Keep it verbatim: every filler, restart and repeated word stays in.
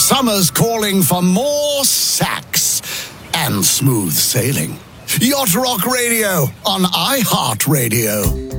Summer's calling for more sax and smooth sailing. Yacht Rock Radio on iHeartRadio.